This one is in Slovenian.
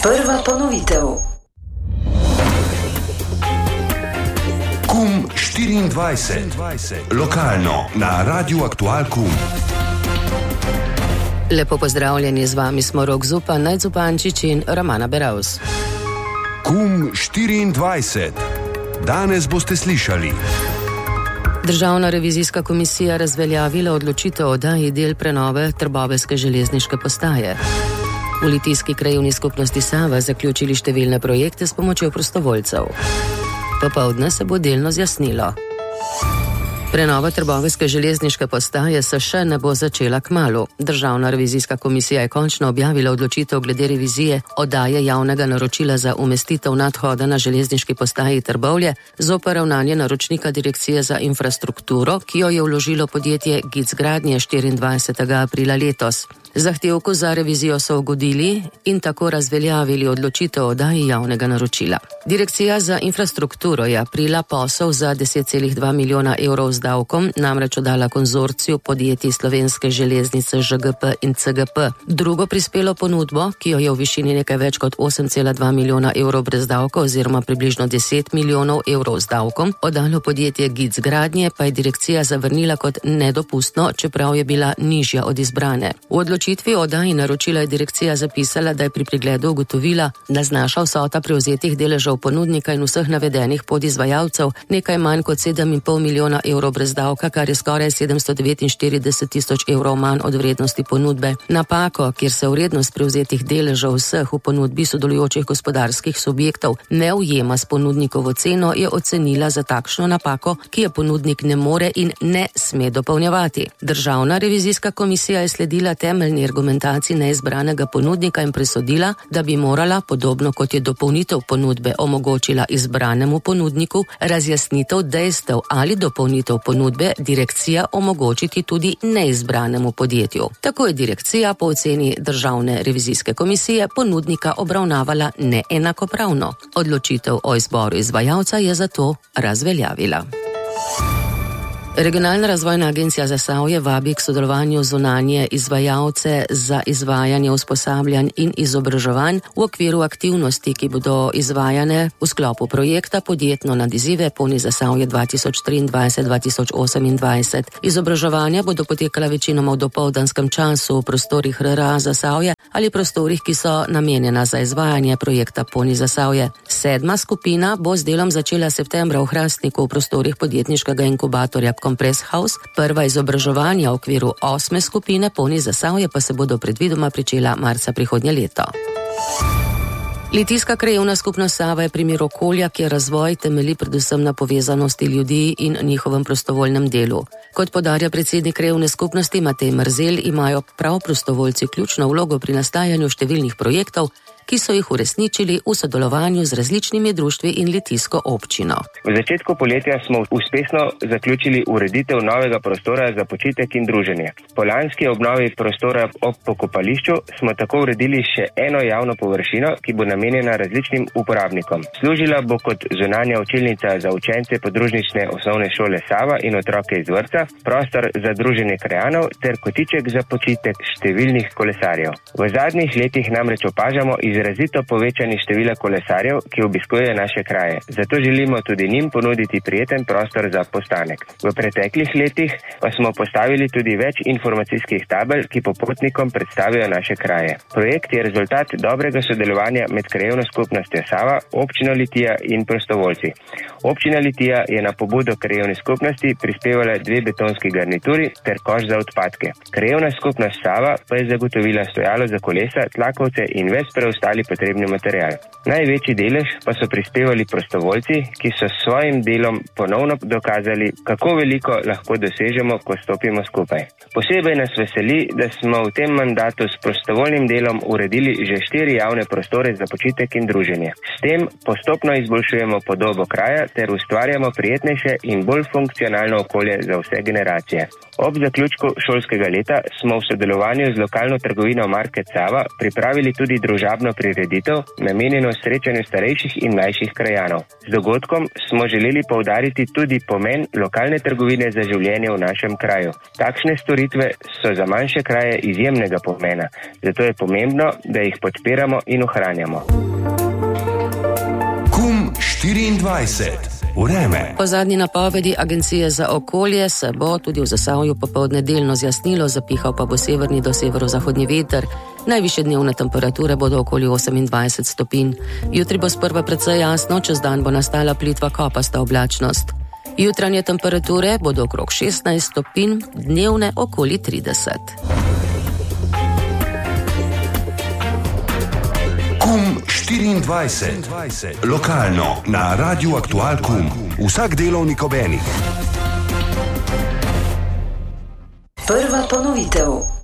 Prva ponovitev. KUM 24. Lokalno na Radiu Aktual KUM. Lepo pozdravljeni, z vami smo Rok Zupan, Najd Zupančič in Romana Beravs. KUM 24. Danes boste slišali. Državna revizijska komisija razveljavila odločitev o oddaji del prenove trboveljske železniške postaje. V Litijski krajevni skupnosti Sava zaključili številne projekte s pomočjo prostovoljcev. Popoldne se bo delno zjasnilo. Prenova trboveljske železniške postaje se še ne bo začela kmalu. Državna revizijska komisija je končno objavila odločitev glede revizije oddaje javnega naročila za umestitev nadhoda na železniški postaji Trbovlje zoper ravnanje naročnika Direkcije za infrastrukturo, ki jo je vložilo podjetje GIC Gradnje 24. aprila letos. Zahtevku za revizijo so ugodili in tako razveljavili odločitev o oddaji javnega naročila. Direkcija za infrastrukturo je aprila posel za 10,2 milijona evrov z davkom namreč oddala konzorciju podjetij Slovenske železnice ŽGP in CGP. Drugo prispelo ponudbo, ki jo je v višini nekaj več kot 8,2 milijona evrov brez davka oziroma približno 10 milijonov evrov z davkom, oddalo podjetje GIC Gradnje pa je direkcija zavrnila kot nedopustno, čeprav je bila nižja od izbrane. V odločitvi o oddaji naročila je direkcija zapisala, da je pri pregledu ugotovila, da znaša vsota prevzetih deležev ponudnika in vseh navedenih podizvajalcev nekaj manj kot 7,5 milijona evrov brez davka, kar je skoraj 749 tisoč evrov manj od vrednosti ponudbe. Napako, kjer se vrednost prevzetih deležev vseh v ponudbi sodelujočih gospodarskih subjektov ne ujema s ponudnikovo ceno, je ocenila za takšno napako, ki je ponudnik ne more in ne sme dopolnjevati. Državna revizijska komisija je sledila temeljni argumentaciji neizbranega ponudnika in presodila, da bi morala, podobno kot je dopolnitev ponudbe omogočila izbranemu ponudniku, razjasnitev dejstev ali dopolnitev ponudbe direkcija omogočiti tudi neizbranemu podjetju. Tako je direkcija po oceni Državne revizijske komisije ponudnika obravnavala neenakopravno. Odločitev o izboru izvajalca je zato razveljavila. Regionalna razvojna agencija Zasavje vabi k sodelovanju zunanje izvajalce za izvajanje usposabljanj in izobraževanj v okviru aktivnosti, ki bodo izvajane v sklopu projekta Podjetno nad izzive Poni Zasavje 2023-2028. Izobraževanja bodo potekala večinoma v dopoldanskem času v prostorih RRA Zasavje ali prostorih, ki so namenjena za izvajanje projekta Poni Zasavje. 7. skupina bo z delom začela septembra v Hrastniku v prostorih podjetniškega inkubatorja Compress House. Prva izobraževanja v okviru 8. skupine Poni Zasavje pa se bodo predvidoma pričela marca prihodnje leto. Litijska krajevna skupnost Sava je primer okolja, kjer razvoj temelji predvsem na povezanosti ljudi in njihovem prostovoljnem delu. Kot podarja predsednik krajevne skupnosti Matej Mrzel, imajo prav prostovoljci ključno vlogo pri nastajanju številnih projektov, ki so jih uresničili v sodelovanju z različnimi društvi in litijsko občino. V začetku poletja smo uspešno zaključili ureditev novega prostora za počitek in druženje. Po lanski obnovi prostora ob pokopališču smo tako uredili še eno javno površino, ki bo namenjena različnim uporabnikom. Služila bo kot zunanja učilnica za učence podružnične osnovne šole Sava in otroke iz vrtca, prostor za druženje krajanov ter kotiček za počitek številnih kolesarjev. V zadnjih letih namreč opažamo izrazito povečanje števila kolesarjev, ki obiskujejo naše kraje. Zato želimo tudi njim ponuditi prijeten prostor za postanek. V preteklih letih pa smo postavili tudi več informacijskih tabel, ki popotnikom predstavijo naše kraje. Projekt je rezultat dobrega sodelovanja med krajevno skupnostjo Sava, občino Litija in prostovoljci. Občina Litija je na pobudo krajevne skupnosti prispevala 2 betonski garnituri ter koš za odpadke. Krajevna skupnost Sava pa je zagotovila stojalo za kolesa, tlakovce in ves preostali potrebni material. Največji delež pa so prispevali prostovoljci, ki so s svojim delom ponovno dokazali, kako veliko lahko dosežemo, ko stopimo skupaj. Posebej nas veseli, da smo v tem mandatu s prostovoljnim delom uredili že 4 javne prostore za počitek in druženje. S tem postopno izboljšujemo podobo kraja ter ustvarjamo prijetnejše in bolj funkcionalno okolje za vse generacije. Ob zaključku šolskega leta smo v sodelovanju z lokalno trgovino Market Sava pripravili tudi družabno prireditev, namenjeno srečanju starejših in mlajših krajanov. Z dogodkom smo želeli poudariti tudi pomen lokalne trgovine za življenje v našem kraju. Takšne storitve so za manjše kraje izjemnega pomena, zato je pomembno, da jih podpiramo in ohranjamo. KUM 24. Vreme. Po zadnji napovedi Agencije za okolje se bo tudi v Zasavju popoldne delno zjasnilo, zapihal pa bo severni do severozahodni veter. Najvišje dnevne temperature bodo okoli 28 stopinj. Jutri bo sprva precej jasno, čez dan bo nastala plitva kopasta oblačnost. Jutranje temperature bodo okrog 16 stopinj, dnevne okoli 30. KUM 24. Lokalno na Radiu Aktual KUM. Vsak delovnik ob enih. Prva ponovitev.